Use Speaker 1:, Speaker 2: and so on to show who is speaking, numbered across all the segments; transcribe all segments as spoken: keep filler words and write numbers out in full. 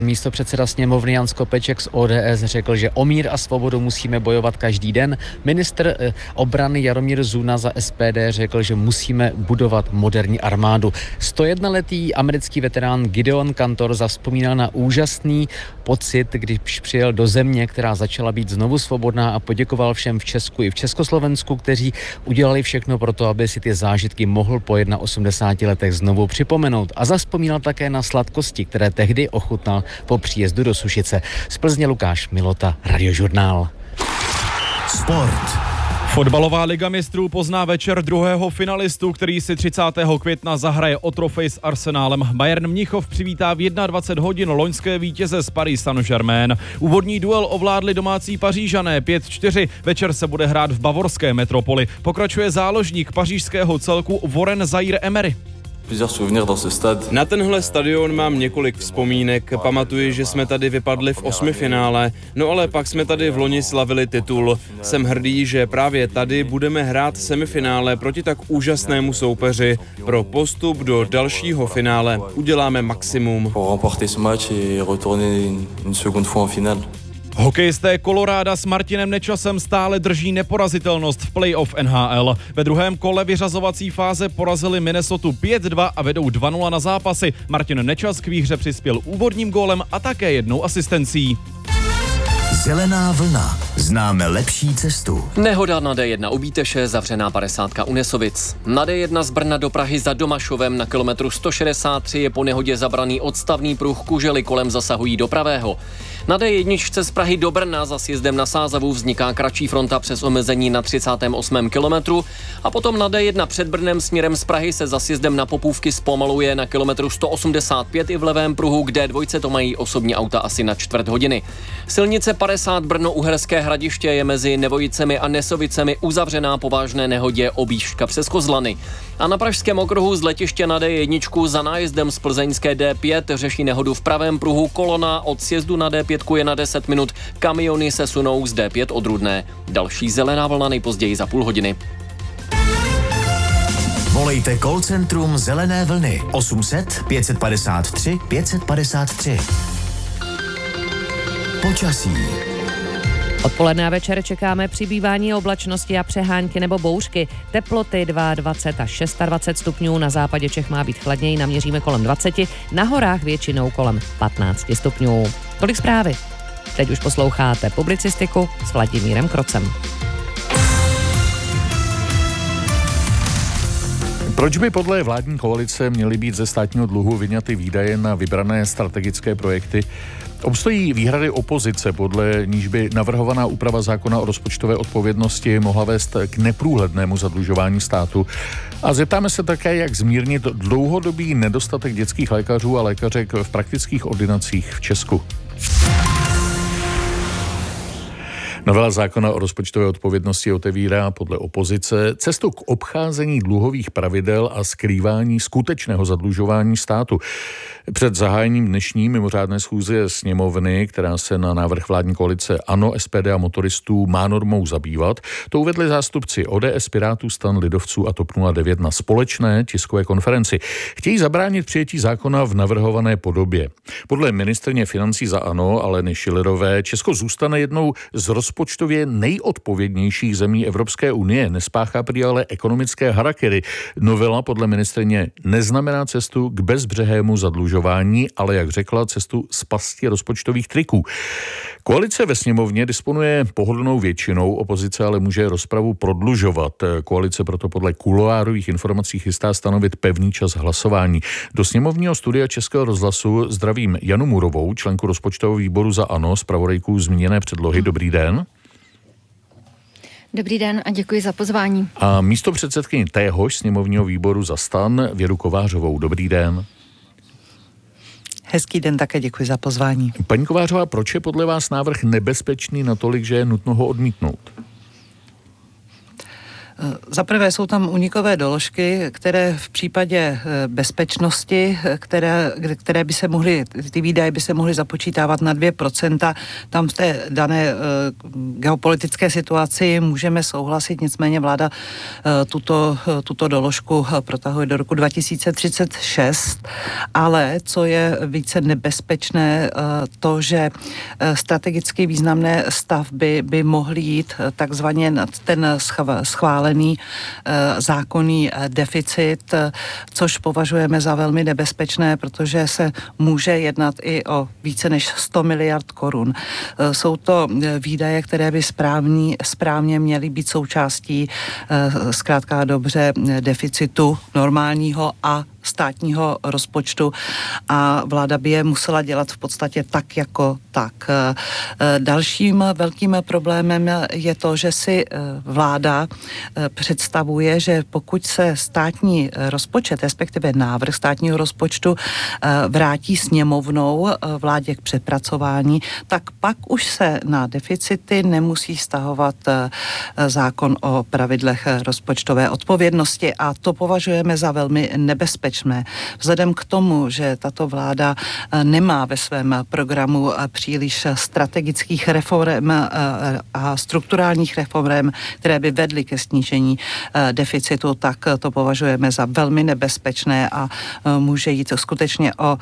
Speaker 1: Místopředseda sněmovny Jan Skopeček z O D S řekl, že o mír a svobodu musíme bojovat každý den. Ministr eh, obrany Jaromír Zuna za S P D řekl, že musíme budovat moderní armádu. sto jednoletý americký veterán Gideon Kantor zavzpomínal na úžasný pocit, když přijel do země, která začala být znovu svobodná, a poděkoval všem v Česku i v Československu, kteří udělali všechno pro to, aby si ty zážitky mohl po osmdesáti letech znovu připomenout. A zavzpomínal také na sladkosti, které tehdy ochutnal po příjezdu do Sušice. Z Plzně Lukáš Milota, Radiožurnál.
Speaker 2: Sport.
Speaker 3: Fotbalová liga mistrů pozná večer druhého finalistu, který si třicátého května zahraje o trofej s Arsenálem. Bayern Mnichov přivítá v dvacet jedna hodin loňské vítěze z Paris Saint-Germain. Úvodní duel ovládli domácí Pařížané pět čtyři. Večer se bude hrát v bavorské metropoli. Pokračuje záložník pařížského celku Warren Zaïre-Emery.
Speaker 4: Na tenhle stadion mám několik vzpomínek. Pamatuji, že jsme tady vypadli v osmifinále, no ale pak jsme tady v loni slavili titul. Jsem hrdý, že právě tady budeme hrát semifinále proti tak úžasnému soupeři. Pro postup do dalšího finále uděláme maximum.
Speaker 3: Hokejisté Koloráda s Martinem Nečasem stále drží neporazitelnost v playoff N H L. Ve druhém kole vyřazovací fáze porazili Minnesotu pět dva a vedou dva nula na zápasy. Martin Nečas k výhře přispěl úvodním gólem a také jednou asistencí.
Speaker 2: Zelená vlna. Známe lepší cestu.
Speaker 5: Nehoda na D jedna u Bíteše, zavřená padesátka u Nesovic. Na D jedna z Brna do Prahy za Domašovem na kilometru sto šedesát tři je po nehodě zabraný odstavný pruh, kužely kolem zasahují do pravého. Na D jedna z Prahy do Brna za sjezdem na Sázavu vzniká kratší fronta přes omezení na třicátém osmém kilometru a potom na D jedna před Brnem směrem z Prahy se za sjezdem na Popůvky zpomaluje na kilometru sto osmdesát pět i v levém pruhu, kde dvojce to mají osobní auta asi na čtvrt hodiny. Silnice padesát Brno-Uherské Hradiště je mezi Nevojicemi a Nesovicemi uzavřená po vážné nehodě objížďka přes Kozlany. A na pražském okruhu z letiště na D jedna za nájezdem z plzeňské D pět řeší nehodu v pravém pruhu. Kolona od sjezdu na D pět je na deset minut. Kamiony se sunou z D pět od Rudné. Další zelená vlna nejpozději za půl hodiny.
Speaker 2: Volejte call centrum Zelené vlny osm set pět padesát tři pět padesát tři. Počasí.
Speaker 6: Odpoledne a večer čekáme přibývání oblačnosti a přehánky nebo bouřky. Teploty dvacet dva až dvacet šest stupňů, na západě Čech má být chladněji, naměříme kolem dvacet, na horách většinou kolem patnáct stupňů. Tolik zprávy. Teď už posloucháte publicistiku s Vladimírem Krocem.
Speaker 7: Proč by podle vládní koalice měly být ze státního dluhu vyňaty výdaje na vybrané strategické projekty? Obstojí výhrady opozice, podle níž by navrhovaná úprava zákona o rozpočtové odpovědnosti mohla vést k neprůhlednému zadlužování státu. A zeptáme se také, jak zmírnit dlouhodobý nedostatek dětských lékařů a lékařek v praktických ordinacích v Česku. Novela zákona o rozpočtové odpovědnosti otevírá podle opozice cestu k obcházení dluhových pravidel a skrývání skutečného zadlužování státu. Před zahájením dnešní mimořádné schůze sněmovny, která se na návrh vládní koalice ANO, S P D a motoristů má normou zabývat, to uvedli zástupci O D S, Pirátů, STAN, Lidovců a TOP nula devět na společné tiskové konferenci. Chtějí zabránit přijetí zákona v navrhované podobě. Podle ministryně financí za ANO Aleny Schillerové Česko zůstane jednou z rozpočtově nejodpovědnějších zemí Evropské unie. Nespáchá prý ale ekonomické harakiri. Novela podle ministryně neznamená cestu k bezbřehému zadlužování, ale jak řekla, cestu z pasti rozpočtových triků. Koalice ve sněmovně disponuje pohodlnou většinou, opozice ale může rozpravu prodlužovat. Koalice proto podle kuloárových informací chystá stanovit pevný čas hlasování. Do sněmovního studia Českého rozhlasu zdravím Janu Murovou, členku rozpočtového výboru za ANO, zpravodajku zmíněné předlohy. Dobrý den.
Speaker 8: Dobrý den a děkuji za pozvání.
Speaker 7: A místo předsedkyni téhož sněmovního výboru za STAN Věru Kovářovou. Dobrý den.
Speaker 9: Hezký den, také děkuji za pozvání.
Speaker 7: Paní Kovářová, proč je podle vás návrh nebezpečný natolik, že je nutno ho odmítnout?
Speaker 9: Za prvé jsou tam únikové doložky, které v případě bezpečnosti, které, které by se mohly, ty výdaje by se mohly započítávat na dvě procenta. Tam v té dané geopolitické situaci můžeme souhlasit, nicméně vláda tuto, tuto doložku protahuje do roku dva tisíce třicet šest, ale co je více nebezpečné, to, že strategicky významné stavby by mohly jít takzvaně nad ten schválený zákonný deficit, což považujeme za velmi nebezpečné, protože se může jednat i o více než sto miliard korun. Jsou to výdaje, které by správný, správně měly být součástí zkrátka dobře deficitu normálního a státního rozpočtu a vláda by je musela dělat v podstatě tak jako tak. Dalším velkým problémem je to, že si vláda představuje, že pokud se státní rozpočet, respektive návrh státního rozpočtu vrátí sněmovnou vládě k přepracování, tak pak už se na deficity nemusí vztahovat zákon o pravidlech rozpočtové odpovědnosti a to považujeme za velmi nebezpečné. Vzhledem k tomu, že tato vláda nemá ve svém programu příliš strategických reform a strukturálních reform, které by vedly ke snížení deficitu, tak to považujeme za velmi nebezpečné a může jít skutečně o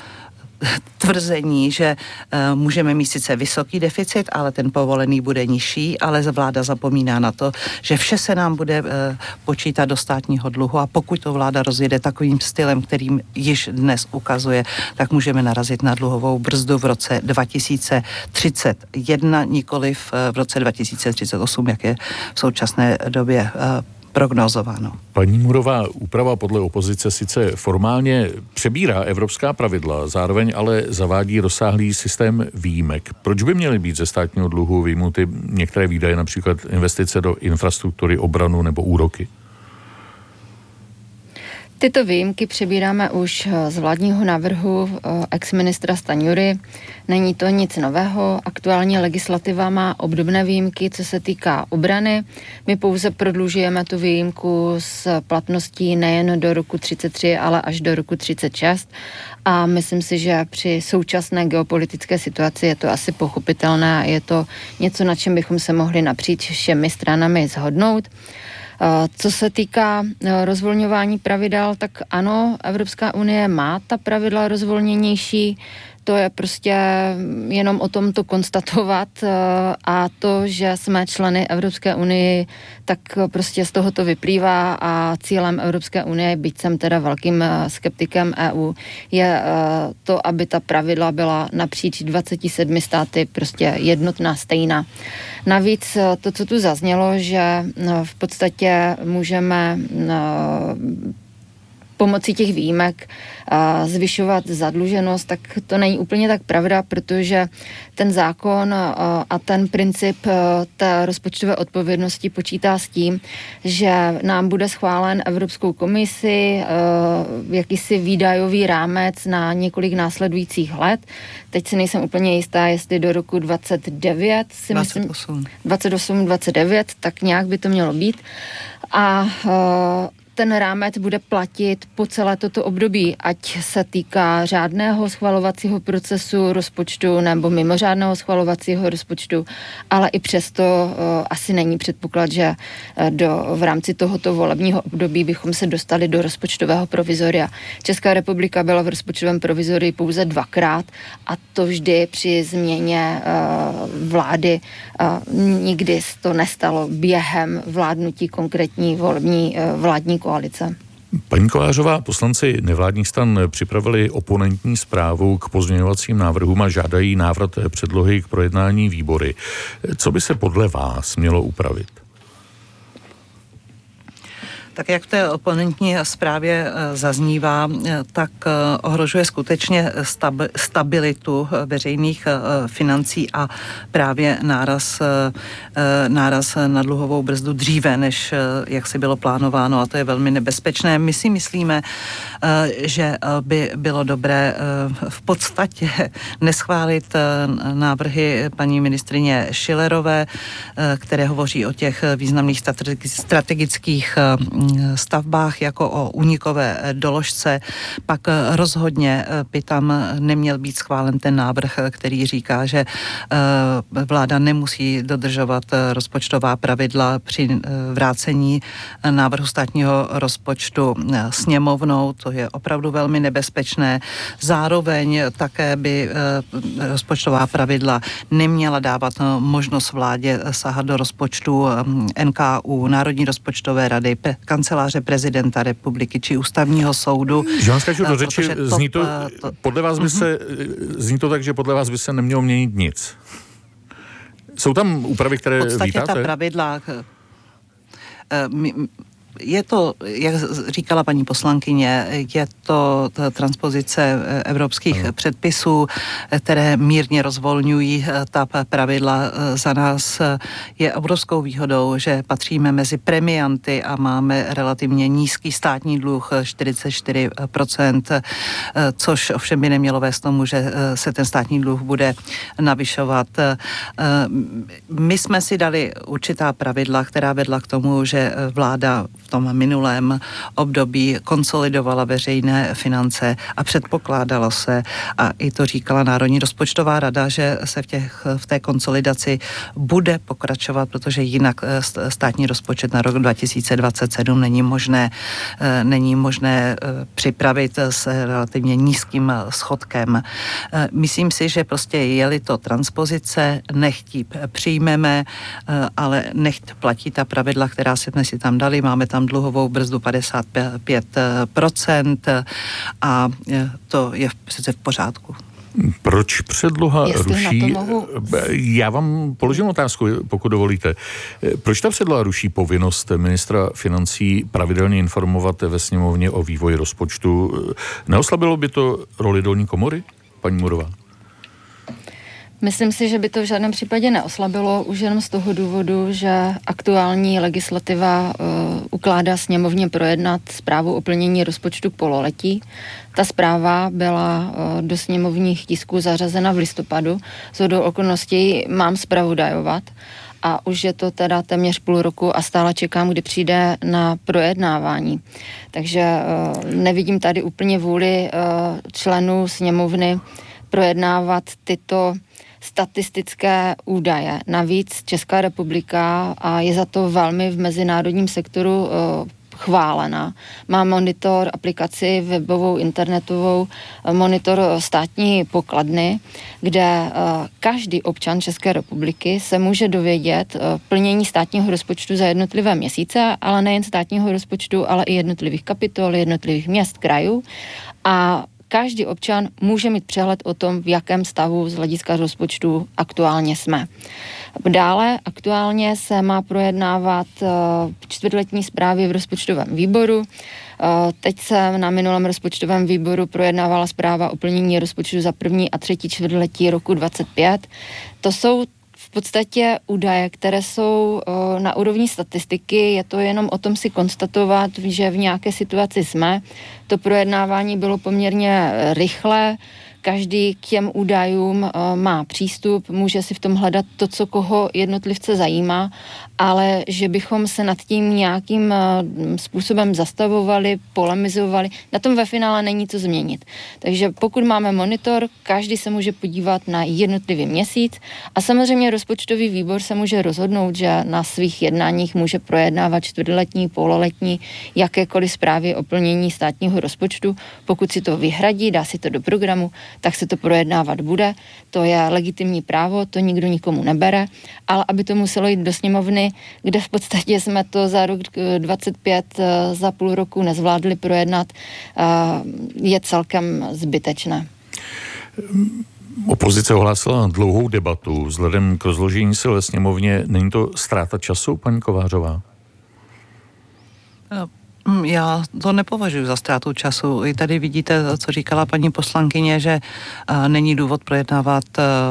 Speaker 9: tvrzení, že uh, můžeme mít sice vysoký deficit, ale ten povolený bude nižší, ale vláda zapomíná na to, že vše se nám bude uh, počítat do státního dluhu a pokud to vláda rozjede takovým stylem, kterým již dnes ukazuje, tak můžeme narazit na dluhovou brzdu v roce dva tisíce třicet jedna, nikoliv uh, v roce dva tisíce třicet osm, jak je v současné době uh, prognozováno.
Speaker 7: Paní Murová, úprava podle opozice sice formálně přebírá evropská pravidla, zároveň ale zavádí rozsáhlý systém výjimek. Proč by měly být ze státního dluhu vyjmuty některé výdaje, například investice do infrastruktury, obranu nebo úroky?
Speaker 8: Tyto výjimky přebíráme už z vládního návrhu ex-ministra Stanjury. Není to nic nového. Aktuální legislativa má obdobné výjimky, co se týká obrany. My pouze prodlužujeme tu výjimku s platností nejen do roku třicet tři, ale až do roku třicet šest. A myslím si, že při současné geopolitické situaci je to asi pochopitelné. Je to něco, na čem bychom se mohli napříč všemi stranami shodnout. Co se týká rozvolňování pravidel, tak ano, Evropská unie má ta pravidla rozvolněnější, to je prostě jenom o tom to konstatovat a to, že jsme členy Evropské unie, tak prostě z toho to vyplývá a cílem Evropské unie, byť jsem teda velkým skeptikem E U, je to, aby ta pravidla byla napříč dvaceti sedmi státy prostě jednotná, stejná. Navíc to, co tu zaznělo, že v podstatě můžeme pomocí těch výjimek zvyšovat zadluženost, tak to není úplně tak pravda, protože ten zákon a ten princip té rozpočtové odpovědnosti počítá s tím, že nám bude schválen Evropskou komisi jakýsi výdajový rámec na několik následujících let. Teď si nejsem úplně jistá, jestli do roku dvacet devět, si
Speaker 9: dvacet osm.
Speaker 8: Myslím, dvacet osm, dvacet devět, tak nějak by to mělo být. A ten rámec bude platit po celé toto období, ať se týká řádného schvalovacího procesu rozpočtu nebo mimořádného schvalovacího rozpočtu, ale i přesto uh, asi není předpoklad, že do, v rámci tohoto volebního období bychom se dostali do rozpočtového provizoria. Česká republika byla v rozpočtovém provizorii pouze dvakrát a to vždy při změně uh, vlády. Uh, nikdy to nestalo během vládnutí konkrétní volební uh, vládní koalice.
Speaker 7: Paní Kolářová, poslanci nevládních stran připravili oponentní zprávu k pozměňovacím návrhům a žádají návrat předlohy k projednání výbory. Co by se podle vás mělo upravit?
Speaker 9: Tak jak v té oponentní zprávě zaznívá, tak ohrožuje skutečně stabilitu veřejných financí a právě náraz, náraz na dluhovou brzdu dříve, než jak si bylo plánováno, a to je velmi nebezpečné. My si myslíme, že by bylo dobré v podstatě neschválit návrhy paní ministryně Schillerové, které hovoří o těch významných strategických stavbách jako o únikové doložce. Pak rozhodně by tam neměl být schválen ten návrh, který říká, že vláda nemusí dodržovat rozpočtová pravidla při vrácení návrhu státního rozpočtu sněmovnou. To je opravdu velmi nebezpečné. Zároveň také by rozpočtová pravidla neměla dávat možnost vládě sahat do rozpočtu N K U, Národní rozpočtové rady, kanceláře prezidenta republiky či ústavního soudu.
Speaker 7: Že vám skáču do řeči, zní to, to, podle vás by uh-huh. se, zní to tak, že podle vás by se nemělo měnit nic. Jsou tam úpravy, které vítáte? V podstatě
Speaker 9: vítáte? Ta pravidla... My, Je to, jak říkala paní poslankyně, je to transpozice evropských no. předpisů, které mírně rozvolňují ta pravidla. Za nás je obrovskou výhodou, že patříme mezi premianty a máme relativně nízký státní dluh, čtyřicet čtyři procent, což ovšem by nemělo vést tomu, že se ten státní dluh bude navyšovat. My jsme si dali určitá pravidla, která vedla k tomu, že vláda v tom minulém období konsolidovala veřejné finance a předpokládalo se, a i to říkala Národní rozpočtová rada, že se v, těch, v té konsolidaci bude pokračovat, protože jinak státní rozpočet na rok dva tisíce dvacet sedm není možné, není možné připravit s relativně nízkým schodkem. Myslím si, že prostě je-li to transpozice, nechť přijmeme, ale nechť platí ta pravidla, která jsme si tam dali. Máme tam dluhovou brzdu padesát pět procent a to je přece v pořádku.
Speaker 7: Proč předloha
Speaker 8: Jestli
Speaker 7: ruší...
Speaker 8: Mohu...
Speaker 7: Já vám položím otázku, pokud dovolíte. Proč ta předloha ruší povinnost ministra financí pravidelně informovat ve sněmovně o vývoji rozpočtu? Neoslabilo by to roli dolní komory, paní Murová?
Speaker 8: Myslím si, že by to v žádném případě neoslabilo, už jenom z toho důvodu, že aktuální legislativa uh, ukládá sněmovně projednat zprávu o plnění rozpočtu k pololetí. Ta zpráva byla uh, do sněmovních tisků zařazena v listopadu. Shodou okolností mám zpravodajovat a už je to teda téměř půl roku a stále čekám, kdy přijde na projednávání. Takže uh, nevidím tady úplně vůli uh, členů sněmovny projednávat tyto statistické údaje. Navíc Česká republika a je za to velmi v mezinárodním sektoru uh, chválena. Má monitor, aplikaci webovou, internetovou, monitor státní pokladny, kde uh, každý občan České republiky se může dovědět uh, plnění státního rozpočtu za jednotlivé měsíce, ale nejen státního rozpočtu, ale i jednotlivých kapitol, jednotlivých měst, krajů. A každý občan může mít přehled o tom, v jakém stavu z hlediska rozpočtu aktuálně jsme. Dále aktuálně se má projednávat čtvrtletní zprávy v rozpočtovém výboru. Teď se na minulém rozpočtovém výboru projednávala zpráva o plnění rozpočtu za první a třetí čtvrtletí roku dvacet pět. To jsou v podstatě údaje, které jsou o, na úrovni statistiky, je to jenom o tom si konstatovat, že v nějaké situaci jsme. To projednávání bylo poměrně rychlé, každý k těm údajům o, má přístup, může si v tom hledat to, co koho jednotlivce zajímá, ale že bychom se nad tím nějakým o, způsobem zastavovali, polemizovali, na tom ve finále není co změnit. Takže pokud máme monitor, každý se může podívat na jednotlivý měsíc a samozřejmě rozpočtový výbor se může rozhodnout, že na svých jednáních může projednávat čtvrtletní, pololetní, jakékoliv zprávy o plnění státního rozpočtu. Pokud si to vyhradí, dá si to do programu, tak se to projednávat bude. To je legitimní právo, to nikdo nikomu nebere, ale aby to muselo jít do sněmovny, kde v podstatě jsme to za rok dvacet pět za půl roku nezvládli projednat, je celkem zbytečné.
Speaker 7: Opozice ohlásila dlouhou debatu. Vzhledem k rozložení sil ve sněmovně, není to ztráta času, paní Kovářová?
Speaker 9: Já to nepovažuji za ztrátu času. I tady vidíte, co říkala paní poslankyně, že není důvod projednávat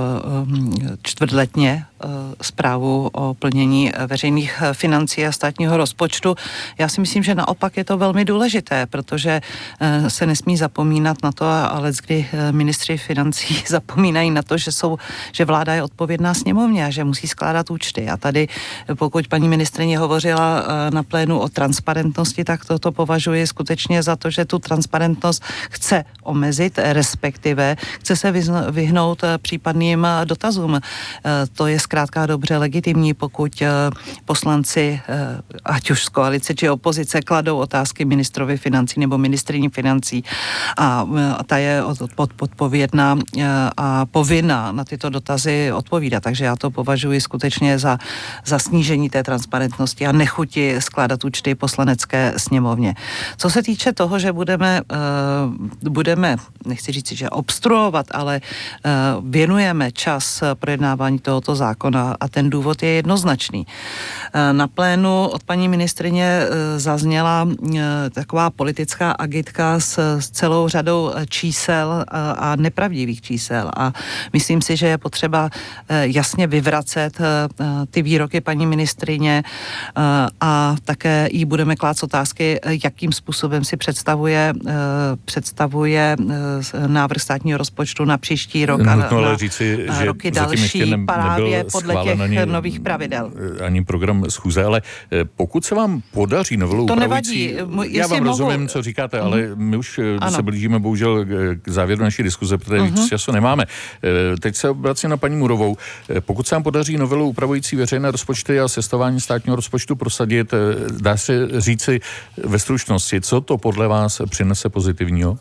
Speaker 9: čtvrtletně zprávu o plnění veřejných financí a státního rozpočtu. Já si myslím, že naopak je to velmi důležité, protože se nesmí zapomínat na to, ale kdy ministři financí zapomínají na to, že jsou, že vláda je odpovědná sněmovně a že musí skládat účty. A tady, pokud paní ministryně hovořila na plénu o transparentnosti, tak toto považuji skutečně za to, že tu transparentnost chce omezit, respektive chce se vyhnout případným dotazům. To je zkrátka dobře legitimní, pokud poslanci, ať už z koalice či opozice, kladou otázky ministrovi financí nebo ministryni financí a ta je odpovědná a povinná na tyto dotazy odpovídat. Takže já to považuji skutečně za, za snížení té transparentnosti a nechuti skládat účty poslanecké sněmovně. Co se týče toho, že budeme, budeme nechci říct, že obstruovat, ale věnujeme čas projednávání tohoto zákona a ten důvod je jednoznačný. Na plénu od paní ministryně zazněla taková politická agitka s, s celou řadou čísel a nepravdivých čísel a myslím si, že je potřeba jasně vyvracet ty výroky paní ministryně a také jí budeme klást otázky, jakým způsobem si představuje, představuje návrh státního rozpočtu na příští rok a na,
Speaker 7: ale říci,
Speaker 9: na
Speaker 7: že
Speaker 9: roky další
Speaker 7: ne,
Speaker 9: právě podle těch
Speaker 7: ani,
Speaker 9: nových pravidel.
Speaker 7: Ani program schůze, ale pokud se vám podaří novelu
Speaker 9: to
Speaker 7: upravující...
Speaker 9: nevadí.
Speaker 7: Já vám
Speaker 9: mohu...
Speaker 7: rozumím, co říkáte, ale uh-huh. my už ano. se blížíme bohužel k závěru naší diskuze, protože uh-huh. víc času nemáme. Teď se obracím na paní Murovou. Pokud se vám podaří novelu upravující veřejné rozpočty a sestavování státního rozpočtu prosadit, dá se říci ve stručnosti, co to podle vás přinese pozitivního?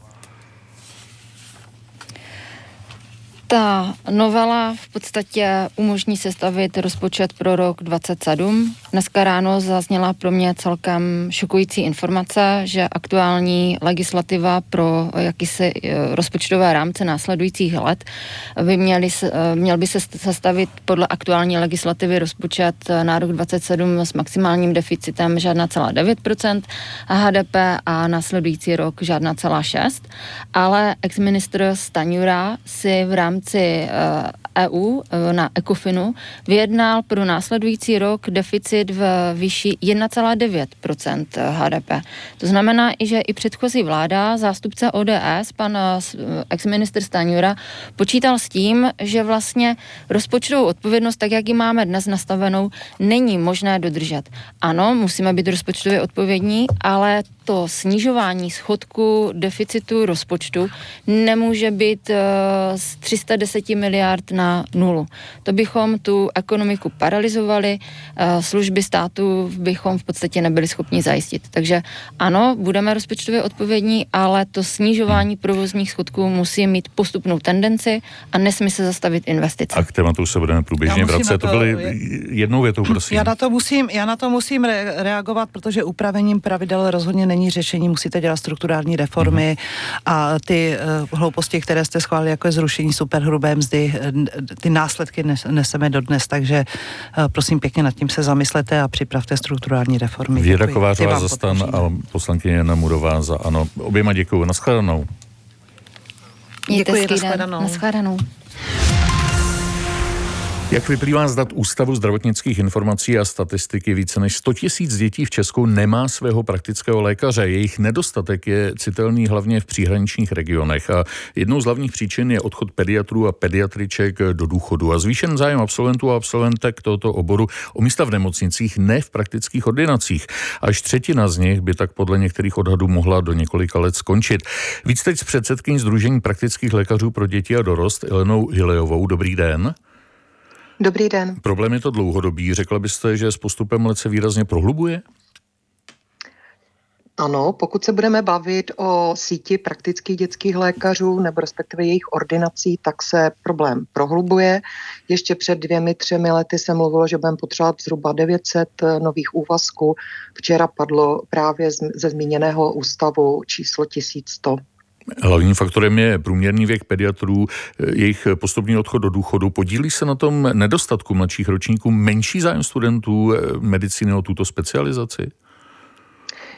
Speaker 8: Ta novela v podstatě umožní sestavit rozpočet pro rok dvacet sedm. Dneska ráno zazněla pro mě celkem šokující informace, že aktuální legislativa pro jakýsi rozpočtové rámce následujících let by měly, měl by se sestavit podle aktuální legislativy rozpočet na rok dvacet sedm s maximálním deficitem žádná celá devět procent H D P a následující rok žádná celá šest. Ale ex-ministr Stanjura si v rámci E U na Ecofinu vyjednal pro následující rok deficit v výši jedna celá devět procent H D P. To znamená, že i předchozí vláda, zástupce O D S, pan ex-ministr Stanjura, počítal s tím, že vlastně rozpočtovou odpovědnost, tak jak ji máme dnes nastavenou, není možné dodržet. Ano, musíme být rozpočtově odpovědní, ale to snižování schodku deficitu rozpočtu nemůže být z tři sta deset miliard na nulu. To bychom tu ekonomiku paralyzovali, služby státu bychom v podstatě nebyli schopni zajistit. Takže ano, budeme rozpočtově odpovědní, ale to snižování provozních schodků musí mít postupnou tendenci a nesmí se zastavit investice.
Speaker 7: A k tématu se budeme průběžně vracet. To, to byly jednou větou, prosím.
Speaker 9: Já na to musím, já na to musím re- reagovat, protože upravením pravidel rozhodně není řešení, musíte dělat strukturální reformy mm-hmm. a ty uh, hlouposti, které jste schválili, jako je zrušení superhrubé mzdy, ty následky neseme dodnes, takže uh, prosím pěkně nad tím se zamyslete a připravte strukturální reformy.
Speaker 7: Věra Kovářová za STAN a poslankyně Jana Murová za ANO. Oběma děkuju. Naschledanou.
Speaker 8: Děkuji, naschledanou. Naschledanou.
Speaker 7: Jak vyplývá z dat Ústavu zdravotnických informací a statistiky, více než sto tisíc dětí v Česku nemá svého praktického lékaře. Jejich nedostatek je citelný hlavně v příhraničních regionech a jednou z hlavních příčin je odchod pediatrů a pediatriček do důchodu a zvýšen zájem absolventů a absolventek tohoto oboru o místa v nemocnicích, ne v praktických ordinacích. Až třetina z nich by tak podle některých odhadů mohla do několika let skončit. Víc teď s předsedkyní Sdružení praktických lékařů pro děti a dorost Ilenou Hilejovou. Dobrý den.
Speaker 10: Dobrý den.
Speaker 7: Problém je to dlouhodobý. Řekla byste, že s postupem let se výrazně prohlubuje?
Speaker 10: Ano, pokud se budeme bavit o síti praktických dětských lékařů nebo respektive jejich ordinací, tak se problém prohlubuje. Ještě před dvěmi, třemi lety se mluvilo, že budeme potřebovat zhruba devět set nových úvazků. Včera padlo právě ze zmíněného ústavu číslo tisíc sto.
Speaker 7: Hlavním faktorem je průměrný věk pediatrů, jejich postupný odchod do důchodu. Podílí se na tom nedostatku mladších ročníků menší zájem studentů medicíny o tuto specializaci?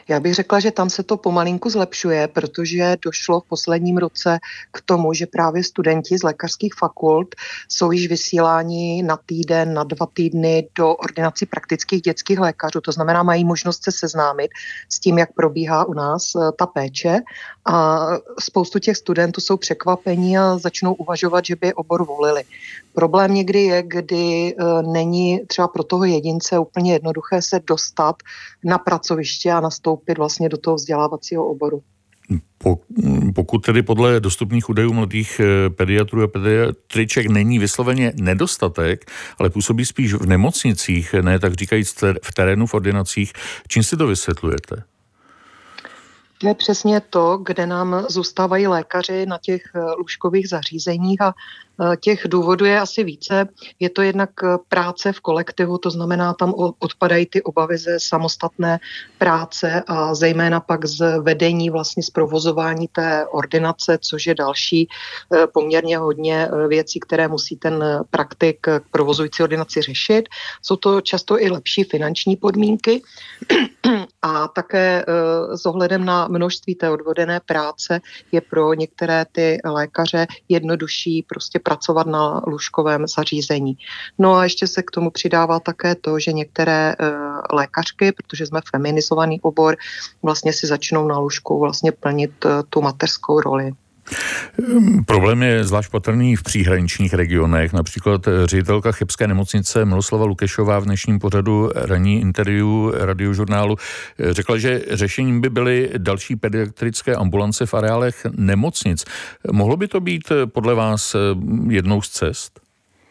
Speaker 10: Já bych řekla, že tam se to pomalinku zlepšuje, protože došlo v posledním roce k tomu, že právě studenti z lékařských fakult jsou již vysíláni na týden, na dva týdny do ordinací praktických dětských lékařů. To znamená, mají možnost se seznámit s tím, jak probíhá u nás ta péče. A spoustu těch studentů jsou překvapení a začnou uvažovat, že by obor volili. Problém někdy je, kdy není třeba pro toho jedince úplně jednoduché se dostat na pracoviště a nastoupit vlastně do toho vzdělávacího oboru.
Speaker 7: Pokud tedy podle dostupných údajů mladých pediatrů a pediatriček není vysloveně nedostatek, ale působí spíš v nemocnicích, ne tak říkajíc v terénu, v ordinacích, čím si to vysvětlujete?
Speaker 10: To je přesně to, kde nám zůstávají lékaři na těch lůžkových zařízeních a těch důvodů je asi více. Je to jednak práce v kolektivu, to znamená, tam odpadají ty obavy ze samostatné práce a zejména pak z vedení, vlastně z provozování té ordinace, což je další poměrně hodně věcí, které musí ten praktik k provozující ordinaci řešit. Jsou to často i lepší finanční podmínky a také s ohledem na množství té odvedené práce je pro některé ty lékaře jednodušší prostě pracovat na lůžkovém zařízení. No a ještě se k tomu přidává také to, že některé e, lékařky, protože jsme feminizovaný obor, vlastně si začnou na lůžku vlastně plnit e, tu mateřskou roli.
Speaker 7: Problém je zvlášť patrný v příhraničních regionech. Například ředitelka chebské nemocnice Miloslava Lukešová v dnešním pořadu ranní interview Radiožurnálu řekla, že řešením by byly další pediatrické ambulance v areálech nemocnic. Mohlo by to být podle vás jednou z cest?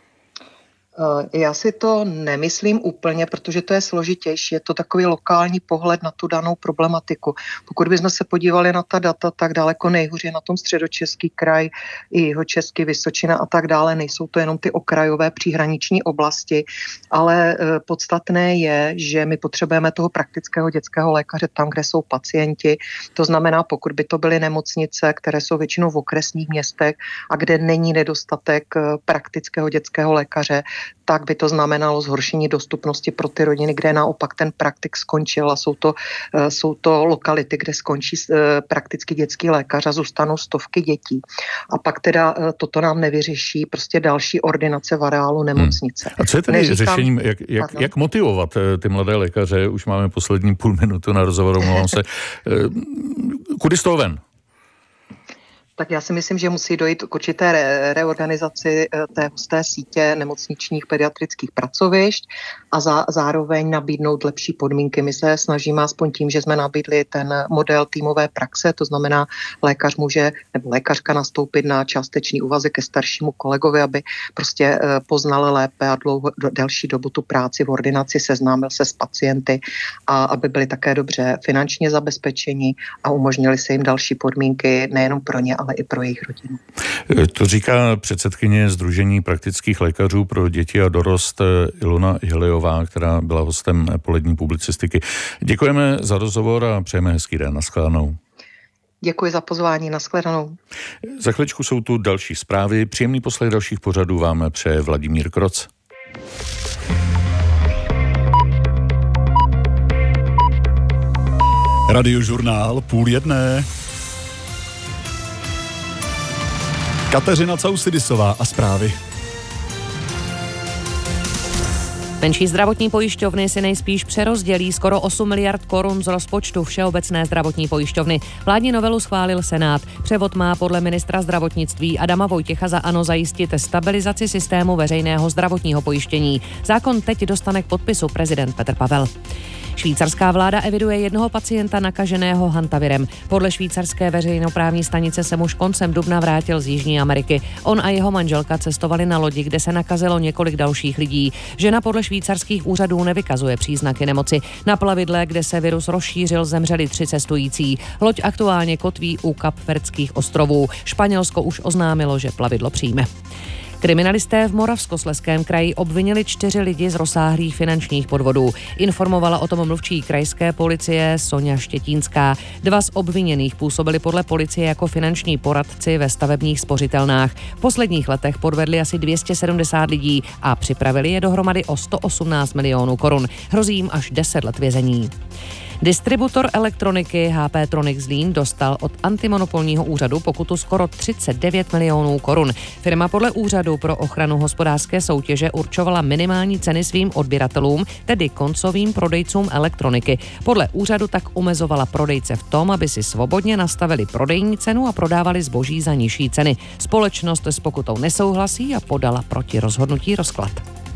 Speaker 10: Já si to nemyslím úplně, protože to je složitější. Je to takový lokální pohled na tu danou problematiku. Pokud bychom se podívali na ta data, tak daleko nejhůře na tom Středočeský kraj, i Jihočeský, Vysočina a tak dále. Nejsou to jenom ty okrajové příhraniční oblasti, ale podstatné je, že my potřebujeme toho praktického dětského lékaře tam, kde jsou pacienti. To znamená, pokud by to byly nemocnice, které jsou většinou v okresních městech a kde není nedostatek praktického dětského lékaře, tak by to znamenalo zhoršení dostupnosti pro ty rodiny, kde naopak ten praktik skončil a jsou to, jsou to lokality, kde skončí prakticky dětský lékař a zůstanou stovky dětí. A pak teda toto nám nevyřeší prostě další ordinace v areálu nemocnice.
Speaker 7: Hmm. A co je tedy Neříkám, řešením, jak, jak, jak motivovat ty mladé lékaře? Už máme poslední půl minutu na rozhovor, omlouvám se. Kudy z toho ven?
Speaker 10: Tak já si myslím, že musí dojít k určité re- reorganizaci té husté sítě nemocničních pediatrických pracovišť a za- zároveň nabídnout lepší podmínky. My se snažíme aspoň tím, že jsme nabídli ten model týmové praxe, to znamená, lékař může nebo lékařka nastoupit na částečný úvazek ke staršímu kolegovi, aby prostě poznal lépe a dlouho, delší dobu tu práci v ordinaci, seznámil se s pacienty a aby byli také dobře finančně zabezpečeni a umožnili se jim další podmínky nejenom pro ně, ale i pro jejich rodinu.
Speaker 7: To říká předsedkyně Sdružení praktických lékařů pro děti a dorost Ilona Hilejová, která byla hostem polední publicistiky. Děkujeme za rozhovor a přejeme hezký den. Nashledanou.
Speaker 10: Děkuji za pozvání. Nashledanou.
Speaker 7: Za chvíličku jsou tu další zprávy. Příjemný poslech dalších pořadů vám přeje Vladimír Kroc.
Speaker 11: Radiožurnál půl jedné. Kateřina Causidisová a zprávy.
Speaker 6: Menší zdravotní pojišťovny si nejspíš přerozdělí skoro osm miliard korun z rozpočtu Všeobecné zdravotní pojišťovny. Vládní novelu schválil Senát. Převod má podle ministra zdravotnictví Adama Vojtěcha za ANO zajistit stabilizaci systému veřejného zdravotního pojištění. Zákon teď dostane k podpisu prezident Petr Pavel. Švýcarská vláda eviduje jednoho pacienta nakaženého hantavirem. Podle švýcarské veřejnoprávní stanice se muž koncem dubna vrátil z Jižní Ameriky. On a jeho manželka cestovali na lodi, kde se nakazilo několik dalších lidí. Žena podle švýcarských úřadů nevykazuje příznaky nemoci. Na plavidle, kde se virus rozšířil, zemřeli tři cestující. Loď aktuálně kotví u Kapverdských ostrovů. Španělsko už oznámilo, že plavidlo přijme. Kriminalisté v Moravskoslezském kraji obvinili čtyři lidi z rozsáhlých finančních podvodů. Informovala o tom mluvčí krajské policie Sonja Štětínská. Dva z obviněných působili podle policie jako finanční poradci ve stavebních spořitelnách. V posledních letech podvedli asi dvě stě sedmdesát lidí a připravili je dohromady o sto osmnáct milionů korun. Hrozí jim až deset let vězení. Distributor elektroniky H P Tronic Zlín dostal od antimonopolního úřadu pokutu skoro třicet devět milionů korun. Firma podle úřadu pro ochranu hospodářské soutěže určovala minimální ceny svým odběratelům, tedy koncovým prodejcům elektroniky. Podle úřadu tak omezovala prodejce v tom, aby si svobodně nastavili prodejní cenu a prodávali zboží za nižší ceny. Společnost s pokutou nesouhlasí a podala proti rozhodnutí rozklad.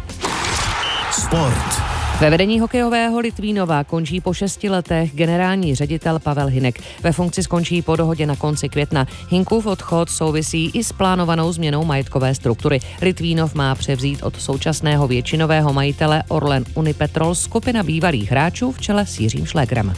Speaker 2: Sport.
Speaker 6: Ve vedení hokejového Litvínova končí po šesti letech generální ředitel Pavel Hynek. Ve funkci skončí po dohodě na konci května. Hynkův odchod souvisí i s plánovanou změnou majetkové struktury. Litvínov má převzít od současného většinového majitele Orlen Unipetrol skupina bývalých hráčů v čele s Jiřím Šlégrem.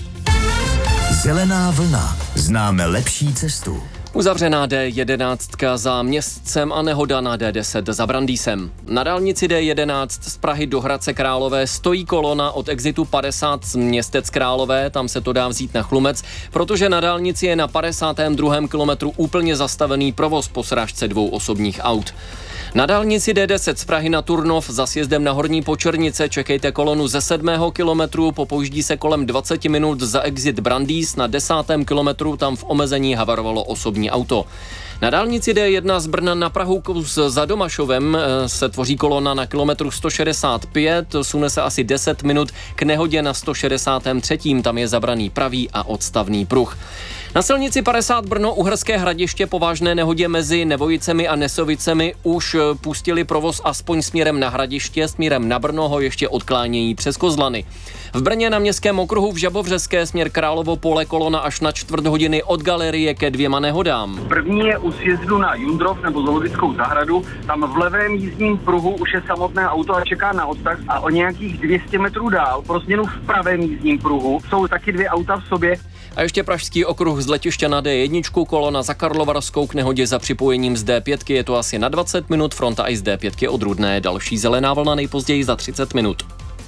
Speaker 2: Zelená vlna. Známe lepší cestu.
Speaker 5: Uzavřená D jedenáct za Městcem a nehoda na D deset za Brandýsem. Na dálnici D jedenáct z Prahy do Hradce Králové stojí kolona od exitu padesát z Městec Králové, tam se to dá vzít na Chlumec, protože na dálnici je na padesátém druhém kilometru úplně zastavený provoz po srážce dvou osobních aut. Na dálnici D deset z Prahy na Turnov za sjezdem na Horní Počernice čekejte kolonu ze sedmého kilometru, popojíždí se kolem dvacet minut za exit Brandýs, na desátém kilometru tam v omezení havarovalo osobní auto. Na dálnici D jedna z Brna na Prahu kus za Domašovem se tvoří kolona na kilometru sto šedesát pět, sune se asi deset minut k nehodě na sto šedesátém třetím tam je zabraný pravý a odstavný pruh. Na silnici padesát Brno Uherské Hradiště po vážné nehodě mezi Nevojicemi a Nesovicemi už pustili provoz aspoň směrem na Hradiště, směrem na Brno ho ještě odklánějí přes Kozlany. V Brně na Městském okruhu v Žabovřeské směr Královo Pole kolona až na čtvrt hodiny od galerie ke dvěma nehodám.
Speaker 12: První je u sjezdu na Jundrov nebo zoologickou zahradu, tam v levém jízdním pruhu už je samotné auto a čeká na odtah a o nějakých dvě stě metrů dál pro změnu v pravém jízdním pruhu jsou taky dvě auta v sobě.
Speaker 5: A ještě pražský okruh z letiště na D jedna, kolona za Karlovarskou k nehodě za připojením z D pět, je to asi na dvacet minut, fronta i z D pět od Rudné, další zelená vlna nejpozději za třicet minut.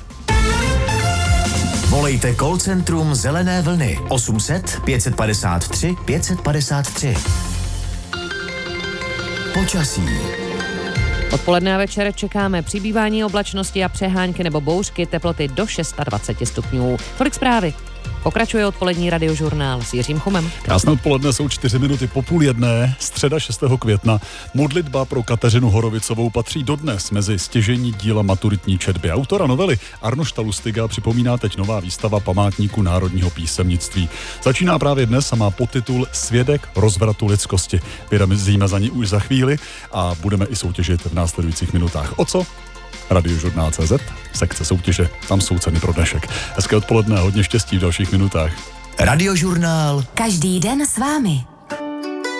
Speaker 2: Volejte call centrum Zelené vlny osm set pět padesát tři pět padesát tři. Počasí.
Speaker 6: Odpoledne a večer čekáme přibývání oblačnosti a přehánky nebo bouřky, teploty do dvacet šest stupňů. Tolik zprávy. Pokračuje odpolední radiožurnál s Jiřím Chumem.
Speaker 11: Krásné odpoledne, jsou čtyři minuty po půl jedné, středa šestého května. Modlitba pro Kateřinu Horovicovou patří dodnes mezi stěžejní díla maturitní četby. Autora novely Arnošta Lustiga připomíná teď nová výstava památníku národního písemnictví. Začíná právě dnes a má podtitul Svědek rozvratu lidskosti. Vyrazíme za ní už za chvíli a budeme i soutěžit v následujících minutách. O co? Radiožurnál tečka cé zet, sekce soutěže, tam jsou ceny pro dnešek. Hezké odpoledne a hodně štěstí v dalších minutách.
Speaker 2: Radiožurnál.
Speaker 13: Každý den s vámi.